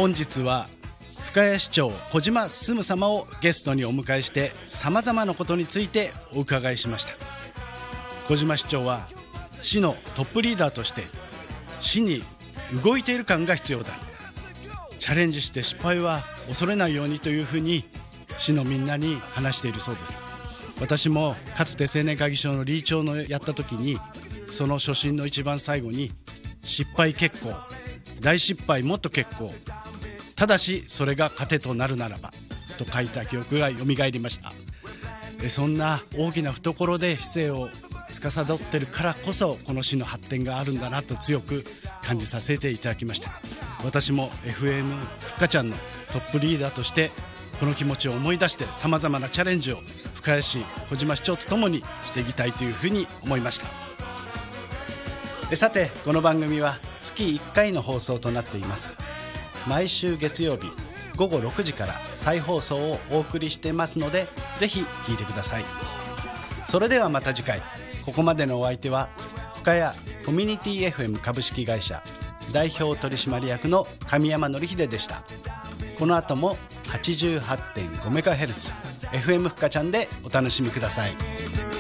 本日は深谷市長小島進様をゲストにお迎えして様々なことについてお伺いしました。小島市長は市のトップリーダーとして市に動いている感が必要だ、チャレンジして失敗は恐れないようにというふうに市のみんなに話しているそうです。私もかつて青年会議所の理事長のやった時に、その初心の一番最後に失敗結構、大失敗もっと結構、ただしそれが糧となるならばと書いた記憶がよみがえりました。そんな大きな懐で市政を司っているからこそこの市の発展があるんだなと強く感じさせていただきました。私も FM ふっかちゃんのトップリーダーとしてこの気持ちを思い出してさまざまなチャレンジを深谷市小島市長とともにしていきたいというふうに思いました。さて、この番組は月1回の放送となっています。毎週月曜日午後6時から再放送をお送りしていますので、ぜひ聞いてください。それではまた次回。ここまでのお相手は深谷コミュニティ FM 株式会社代表取締役の神山則秀でした。この後も 88.5MHz FM ふっかちゃんでお楽しみください。